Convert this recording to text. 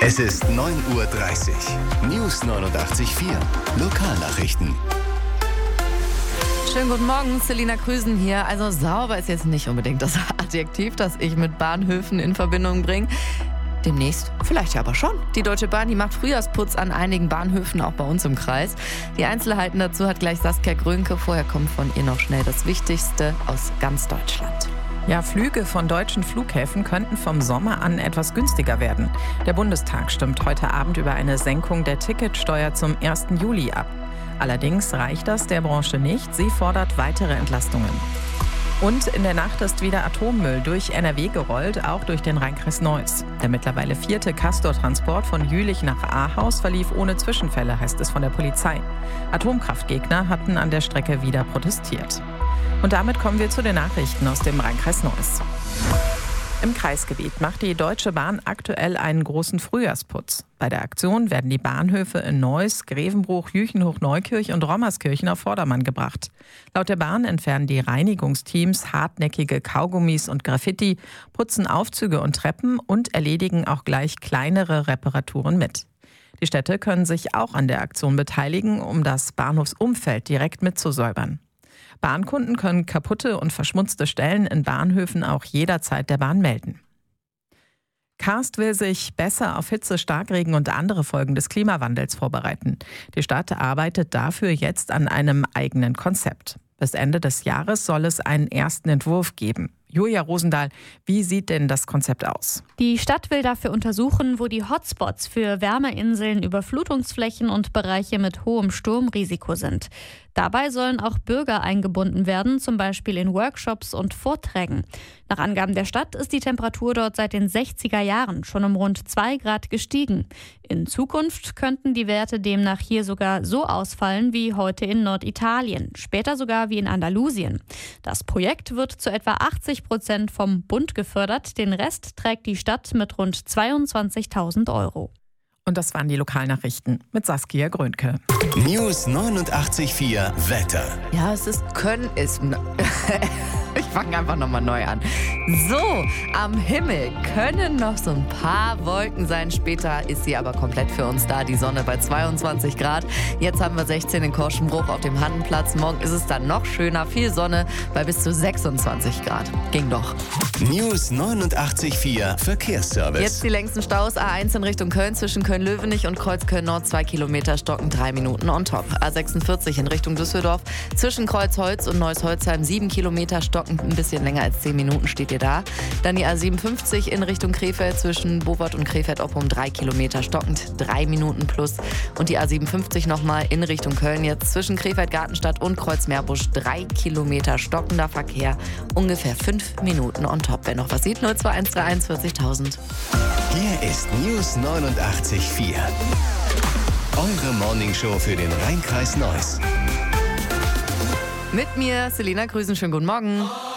Es ist 9:30 Uhr. News 89.4. Lokalnachrichten. Schönen guten Morgen, Selina Krüsen hier. Also sauber ist jetzt nicht unbedingt das Adjektiv, das ich mit Bahnhöfen in Verbindung bringe. Demnächst vielleicht aber schon. Die Deutsche Bahn, die macht Frühjahrsputz an einigen Bahnhöfen, auch bei uns im Kreis. Die Einzelheiten dazu hat gleich Saskia Grönke. Vorher kommt von ihr noch schnell das Wichtigste aus ganz Deutschland. Ja, Flüge von deutschen Flughäfen könnten vom Sommer an etwas günstiger werden. Der Bundestag stimmt heute Abend über eine Senkung der Ticketsteuer zum 1. Juli ab. Allerdings reicht das der Branche nicht. Sie fordert weitere Entlastungen. Und in der Nacht ist wieder Atommüll durch NRW gerollt, auch durch den Rheinkreis Neuss. Der mittlerweile 4. Castor-Transport von Jülich nach Ahaus verlief ohne Zwischenfälle, heißt es von der Polizei. Atomkraftgegner hatten an der Strecke wieder protestiert. Und damit kommen wir zu den Nachrichten aus dem Rheinkreis Neuss. Im Kreisgebiet macht die Deutsche Bahn aktuell einen großen Frühjahrsputz. Bei der Aktion werden die Bahnhöfe in Neuss, Grevenbruch, Jüchenhoch-Neukirch und Rommerskirchen auf Vordermann gebracht. Laut der Bahn entfernen die Reinigungsteams hartnäckige Kaugummis und Graffiti, putzen Aufzüge und Treppen und erledigen auch gleich kleinere Reparaturen mit. Die Städte können sich auch an der Aktion beteiligen, um das Bahnhofsumfeld direkt mitzusäubern. Bahnkunden können kaputte und verschmutzte Stellen in Bahnhöfen auch jederzeit der Bahn melden. Karst will sich besser auf Hitze, Starkregen und andere Folgen des Klimawandels vorbereiten. Die Stadt arbeitet dafür jetzt an einem eigenen Konzept. Bis Ende des Jahres soll es einen ersten Entwurf geben. Julia Rosendahl, wie sieht denn das Konzept aus? Die Stadt will dafür untersuchen, wo die Hotspots für Wärmeinseln, Überflutungsflächen und Bereiche mit hohem Sturmrisiko sind. Dabei sollen auch Bürger eingebunden werden, zum Beispiel in Workshops und Vorträgen. Nach Angaben der Stadt ist die Temperatur dort seit den 60er Jahren schon um rund 2 Grad gestiegen. In Zukunft könnten die Werte demnach hier sogar so ausfallen wie heute in Norditalien, später sogar wie in Andalusien. Das Projekt wird zu etwa 80% vom Bund gefördert, den Rest trägt die Stadt mit rund 22.000 €. Und das waren die Lokalnachrichten mit Saskia Grönke. News 89.4 Wetter. Ja, es ist ich fange einfach nochmal neu an. So, am Himmel können noch so ein paar Wolken sein. Später ist sie aber komplett für uns da. Die Sonne bei 22 Grad. Jetzt haben wir 16 in Korschenbruch auf dem Hannenplatz. Morgen ist es dann noch schöner. Viel Sonne bei bis zu 26 Grad. Ging doch. News 89.4 Verkehrsservice. Jetzt die längsten Staus. A1 in Richtung Köln zwischen Köln-Löwenich und Kreuzköln-Nord 2 Kilometer stocken 3 Minuten on top. A46 in Richtung Düsseldorf zwischen Kreuzholz und Neuss-Holzheim 7 Kilometer stocken. Ein bisschen länger als 10 Minuten steht ihr da. Dann die A57 in Richtung Krefeld zwischen Bovard und Krefeld-Oppum 3 Kilometer stockend, 3 Minuten plus. Und die A57 nochmal in Richtung Köln jetzt zwischen Krefeld-Gartenstadt und Kreuz-Meerbusch 3 Kilometer stockender Verkehr, ungefähr 5 Minuten on top. Wer noch was sieht, 02131 40.000. Hier ist News 89.4. Eure Morningshow für den Rheinkreis Neuss. Mit mir, Selina Krüsen. Schönen guten Morgen.